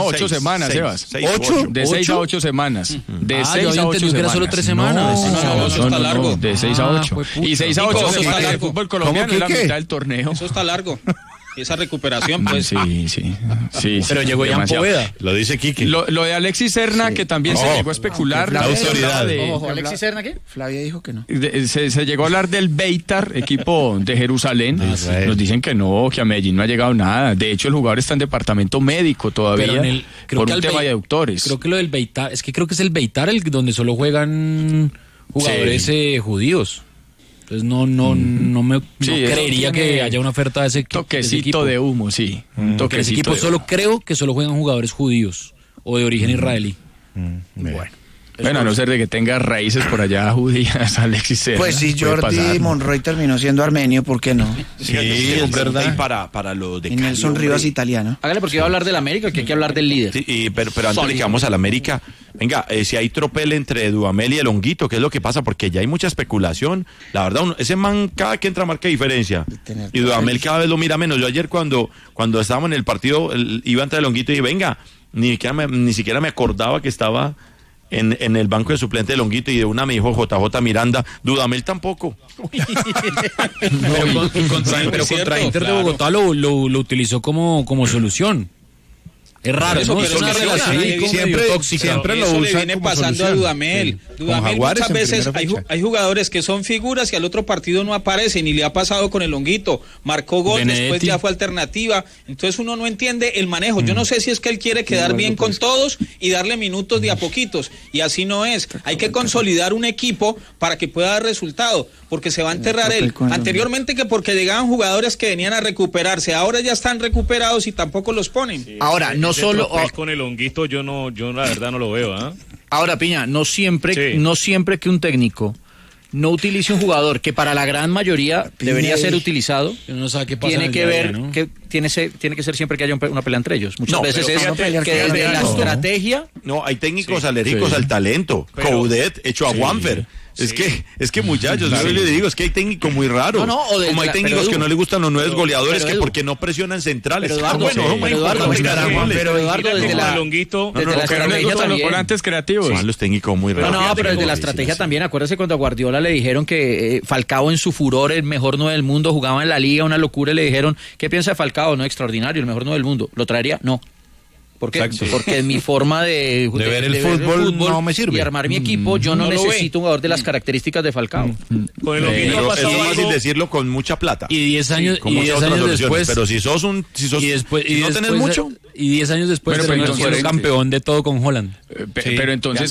8 semanas, Sebas. ¿8? De 6 a 8 semanas. De 6 a 8 semanas. Que era solo 3 semanas. No, eso está largo. De 6 a 8. Y 6 a 8 semanas de fútbol colombiano es la mitad del torneo. Eso está largo. Esa recuperación, pues. Sí. Pero llegó ya en Poveda. Lo dice Quique. Lo de Alexis Serna, que también se llegó a especular. La autoridad. ¿Alexis Serna qué? Flavia dijo que no. Se llegó a hablar del Beitar, equipo de Jerusalén. Nos dicen que no, que a Medellín no ha llegado nada. De hecho, el jugador está en departamento médico todavía por un tema de auditores. Creo que lo del Beitar, creo que es el Beitar donde solo juegan jugadores judíos. Entonces no creería que haya una oferta de ese equipo. Toquecito de humo, sí. Toquecito ese equipo creo que solo juegan jugadores judíos o de origen israelí. Bueno, a no ser de que tenga raíces por allá judías, Alexis Serna. Pues si Jordi Monroy terminó siendo armenio, ¿por qué no? Sí, es verdad. Y para lo de y Nelson Rivas italiano. Hágale, porque iba a hablar del América, que hay que hablar del líder. Sí, pero antes de que vamos al América, venga, si hay tropel entre Dudamel y el Honguito, ¿qué es lo que pasa? Porque ya hay mucha especulación. La verdad, ese man cada que entra marca diferencia. Y Dudamel cada vez lo mira menos. Yo ayer cuando estábamos en el partido, iba a entrar el Honguito y dije, venga, ni siquiera me acordaba que estaba en el banco de suplente del Honguito, y de una me dijo JJ Miranda, Dudamel tampoco. Pero contra Inter de Bogotá lo utilizó como solución. Es raro, eso, ¿no? Pero es una relación siempre lo usa. Eso le viene pasando a Dudamel. Sí. Dudamel muchas veces hay jugadores que son figuras y al otro partido no aparecen, y le ha pasado con el Honguito. Marcó gol, después ya fue alternativa. Entonces uno no entiende el manejo. Yo no sé si es que él quiere quedar bien con todos y darle minutos de a poquitos, y así no es. Hay que consolidar un equipo para que pueda dar resultado, porque se va a enterrar él. Anteriormente que porque llegaban jugadores que venían a recuperarse, ahora ya están recuperados y tampoco los ponen. Sí, ahora, no solo con el Honguito yo la verdad no lo veo, ¿eh? Ahora, Piña, no siempre que un técnico no utilice un jugador que para la gran mayoría debería ser utilizado, no sabe qué pasa, tiene que ver, ¿no? Que tiene que ser siempre que haya una pelea entre ellos. Muchas veces es que desde la estrategia. No, hay técnicos alérgicos al talento. Coudet hecho a Juanfer. Es que muchachos, yo le digo, es que hay técnicos muy raros. Como hay técnicos que no les gustan los nueve goleadores, que porque no presionan centrales. Pero Eduardo, desde la Longuito, desde la estrategia también. Los volantes creativos. Los técnicos muy raros. No, pero desde la estrategia también. Acuérdese cuando a Guardiola le dijeron que Falcao en su furor, el mejor 9 del mundo, jugaba en la liga, una locura, y le dijeron, ¿qué piensa de Falcao? No, extraordinario, el mejor 9 del mundo. ¿Lo traería? No. ¿Por qué? Exacto. Porque en mi forma de ver el fútbol no me sirve. Y armar mi equipo, yo no necesito un jugador de las características de Falcao. Con el Honguito es más fácil decirlo con mucha plata. Y 10 años, y 10 años después. Pero si no tenés mucho. Y 10 años después ser campeón de todo con Holland. Pero entonces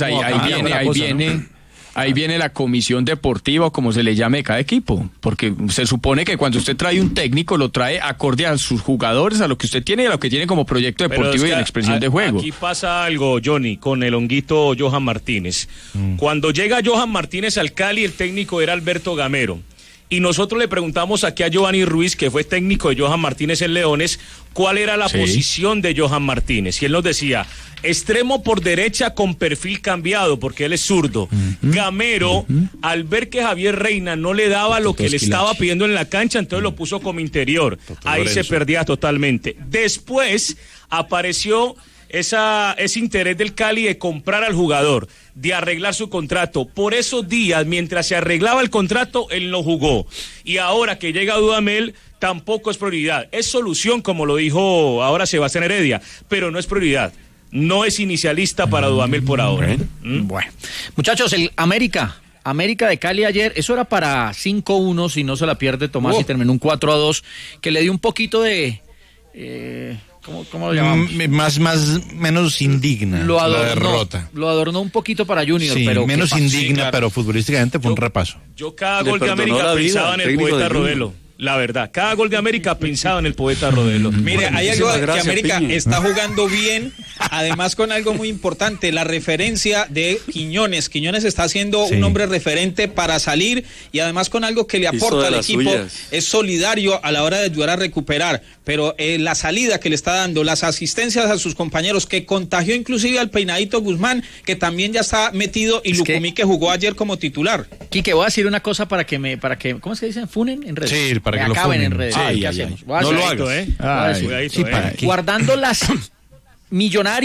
ahí viene la comisión deportiva, o como se le llame, de cada equipo, porque se supone que cuando usted trae un técnico, lo trae acorde a sus jugadores, a lo que usted tiene y a lo que tiene como proyecto deportivo y en expresión de juego. Aquí pasa algo, Johnny, con el Honguito Johan Martínez. Cuando llega Johan Martínez al Cali, el técnico era Alberto Gamero. Y nosotros le preguntamos aquí a Giovanni Ruiz, que fue técnico de Johan Martínez en Leones, cuál era la posición de Johan Martínez. Y él nos decía, extremo por derecha con perfil cambiado, porque él es zurdo. Gamero, al ver que Javier Reina no le daba lo que le estaba pidiendo en la cancha, entonces lo puso como interior. Ahí se perdía totalmente. Después apareció ese interés del Cali de comprar al jugador, de arreglar su contrato. Por esos días, mientras se arreglaba el contrato, él no jugó. Y ahora que llega Dudamel, tampoco es prioridad. Es solución, como lo dijo ahora Sebastián Heredia, pero no es prioridad. No es inicialista para Dudamel por ahora. Bueno, muchachos, el América de Cali ayer, eso era para 5-1, si no se la pierde Tomás, y terminó un 4-2, que le dio un poquito de... ¿Cómo lo llamamos? Menos indigna la derrota. Lo adornó un poquito para Junior, sí, pero menos indigna, pero futbolísticamente fue un repaso. Yo cada gol de América pensaba en el poeta Rodelo. La verdad, cada gol de América pensaba en el poeta Rodelo. Mire, hay algo que América está jugando bien, además con algo muy importante, la referencia de Quiñones. Quiñones está haciendo un hombre referente para salir, y además con algo que le aporta al equipo, es solidario a la hora de ayudar a recuperar, pero la salida que le está dando, las asistencias a sus compañeros, que contagió inclusive al Peinadito Guzmán, que también ya está metido, y Lucumí, que jugó ayer como titular. Quique, voy a decir una cosa para que ¿cómo es que dicen? ¿Funen en redes? Sí, para que lo acaben funen. en redes. ¿Qué hacemos? No lo hagas, Guardando las millonarias